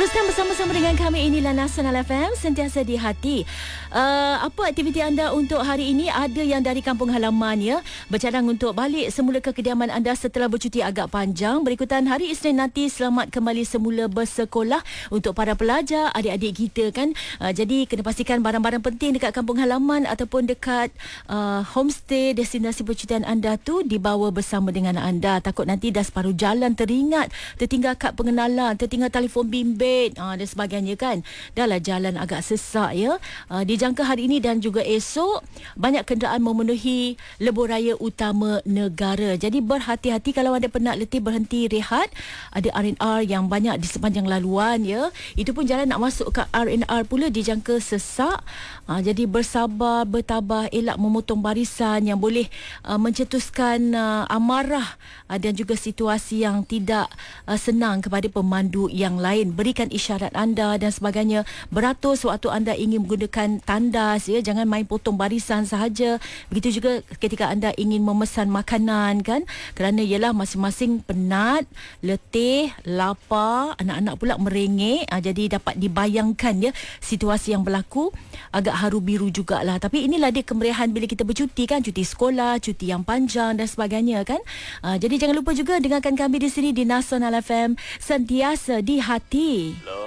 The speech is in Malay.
Teruskan bersama-sama dengan kami. Inilah Nasional FM, sentiasa di hati. Apa aktiviti anda untuk hari ini? Ada yang dari kampung halaman ya, bercadang untuk balik semula ke kediaman anda setelah bercuti agak panjang. Berikutan hari Isnin nanti, selamat kembali semula bersekolah untuk para pelajar, adik-adik kita kan. Jadi kena pastikan barang-barang penting dekat kampung halaman ataupun dekat homestay, destinasi percutian anda tu dibawa bersama dengan anda. Takut nanti dah separuh jalan teringat, tertinggal kad pengenalan, tertinggal telefon bimbit dan sebagainya kan. Dahlah jalan agak sesak ya. Dijangka hari ini dan juga esok banyak kenderaan memenuhi lebuh raya utama negara. Jadi berhati-hati kalau anda penat letih berhenti rehat. Ada R&R yang banyak di sepanjang laluan ya. Itu pun jalan nak masuk ke R&R pula dijangka sesak. Jadi bersabar, bertabah, elak memotong barisan yang boleh mencetuskan amarah dan juga situasi yang tidak senang kepada pemandu yang lain. Berikan isyarat anda dan sebagainya. Beratur sewaktu anda ingin menggunakan tandas ya, jangan main potong barisan sahaja. Begitu juga ketika anda ingin memesan makanan kan, kerana ialah masing-masing penat, letih, lapar, anak-anak pula merengek. Jadi dapat dibayangkan ya situasi yang berlaku. Agak haru biru jugalah. Tapi inilah dia kemeriahan bila kita bercuti kan, cuti sekolah, cuti yang panjang dan sebagainya kan. Jadi jangan lupa juga dengarkan kami di sini di Nasional FM, sentiasa di hati.